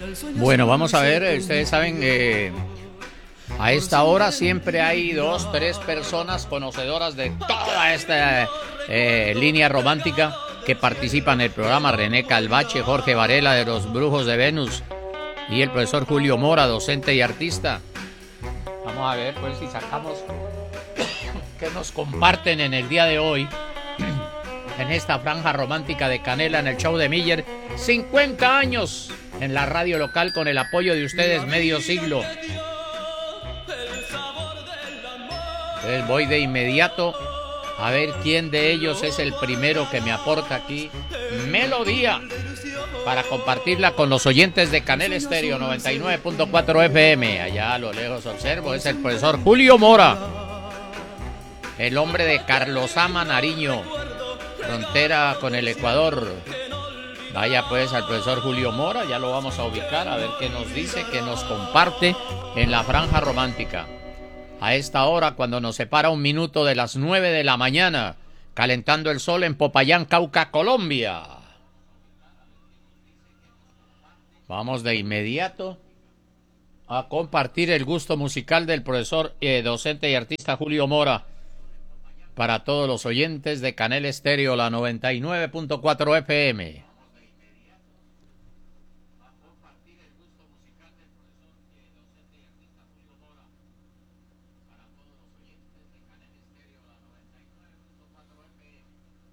Bueno, vamos a ver, ustedes saben, a esta hora siempre hay 2, 3 personas conocedoras de toda esta línea romántica que participan en el programa: René Calvache, Jorge Varela de los Brujos de Venus y el profesor Julio Mora, docente y artista. Vamos a ver pues si sacamos que nos comparten en el día de hoy en esta franja romántica de Canela en el show de Miller. 50 años en la radio local con el apoyo de ustedes, medio siglo. Entonces voy de inmediato a ver quién de ellos es el primero que me aporta aquí melodía para compartirla con los oyentes de Canela Estéreo 99.4 FM. Allá a lo lejos observo, es el profesor Julio Mora, el hombre de Carlosama, Nariño, frontera con el Ecuador. Vaya pues al profesor Julio Mora, ya lo vamos a ubicar, a ver qué nos dice, qué nos comparte en la franja romántica. A esta hora, cuando nos separa 1 minuto de las 9 de la mañana, calentando el sol en Popayán, Cauca, Colombia. Vamos de inmediato a compartir el gusto musical del profesor, docente y artista Julio Mora para todos los oyentes de Canela Estéreo, la 99.4 FM.